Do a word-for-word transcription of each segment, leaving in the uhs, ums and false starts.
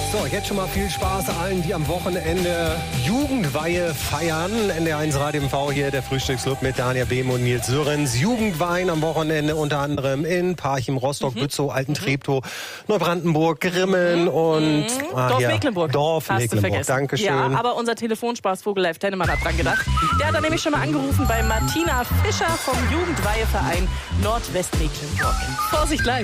So, jetzt schon mal viel Spaß allen, die am Wochenende Jugendweihe feiern. N D R eins Radio M V hier, der Frühstücksclub mit Daniel Behm und Nils Sörens. Jugendweihen am Wochenende unter anderem in Parchim, Rostock, mhm. Bützow, Alten-Treptow, Neubrandenburg, Grimmen mhm. und ah, Dorf ja, Mecklenburg. Dorf Hast Mecklenburg, dankeschön. Ja, aber unser Telefonspaß-Vogel Live Tennemann hat dran gedacht. Der hat dann nämlich schon mal angerufen bei Martina Fischer vom Jugendweiheverein Nordwestmecklenburg. Vorsicht live!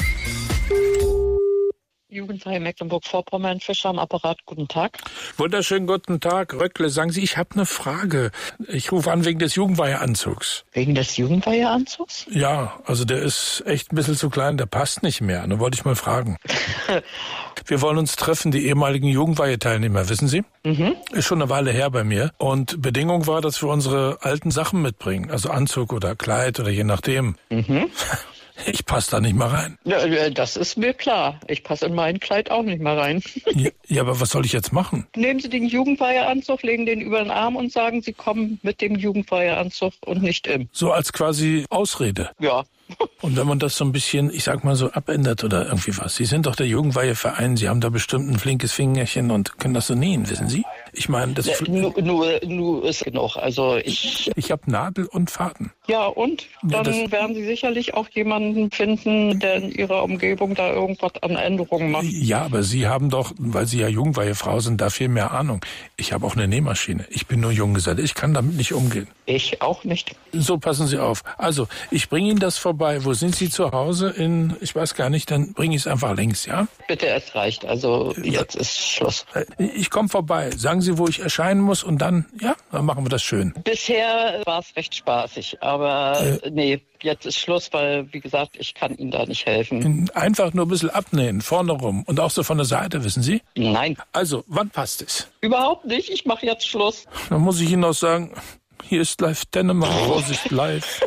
Jugendweihe Mecklenburg-Vorpommern, Fischer am Apparat. Guten Tag. Wunderschönen guten Tag, Röckle. Sagen Sie, ich habe eine Frage. Ich rufe an wegen des Jugendweiheanzugs. Wegen des Jugendweiheanzugs? Ja, also der ist echt ein bisschen zu klein, der passt nicht mehr. Da wollte ich mal fragen. Wir wollen uns treffen, die ehemaligen Jugendweihe-Teilnehmer, wissen Sie? Mhm. Ist schon eine Weile her bei mir. Und Bedingung war, dass wir unsere alten Sachen mitbringen. Also Anzug oder Kleid oder je nachdem. Mhm. Ich passe da nicht mal rein. Ja, das ist mir klar. Ich passe in mein Kleid auch nicht mal rein. Ja, ja, aber was soll ich jetzt machen? Nehmen Sie den Jugendweiheanzug, legen den über den Arm und sagen, Sie kommen mit dem Jugendweiheanzug und nicht im. So als quasi Ausrede? Ja. Und wenn man das so ein bisschen, ich sag mal so, abändert oder irgendwie was. Sie sind doch der Jugendweiheverein, Sie haben da bestimmt ein flinkes Fingerchen und können das so nähen, wissen Sie? Ich meine, das... Ja, nur, nur, nur ist genug. Also ich... Ich habe Nadel und Faden. Ja, und? Ja, dann werden Sie sicherlich auch jemanden finden, der in Ihrer Umgebung da irgendwas an Änderungen macht. Ja, aber Sie haben doch, weil Sie ja Jugendweihefrau sind, da viel mehr Ahnung. Ich habe auch eine Nähmaschine. Ich bin nur Junggeselle. Ich kann damit nicht umgehen. Ich auch nicht. So, passen Sie auf. Also, ich bringe Ihnen das vorbei. Wo sind Sie zu Hause? In, ich weiß gar nicht, dann bringe ich es einfach links, ja? Bitte, es reicht. Also, jetzt ja. ist Schluss. Ich komme vorbei. Sagen Sie, wo ich erscheinen muss und dann, ja, dann machen wir das schön. Bisher war es recht spaßig, aber äh, nee, jetzt ist Schluss, weil, wie gesagt, ich kann Ihnen da nicht helfen. Einfach nur ein bisschen abnähen, vorne rum und auch so von der Seite, wissen Sie? Nein. Also, wann passt es? Überhaupt nicht. Ich mache jetzt Schluss. Dann muss ich Ihnen auch sagen, hier ist Live Tennemann, Vorsicht live.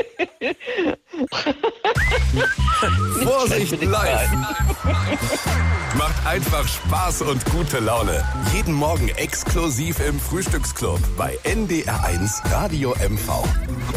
Vorsicht live! Macht einfach Spaß und gute Laune. Jeden Morgen exklusiv im Frühstücksclub bei N D R eins Radio M V.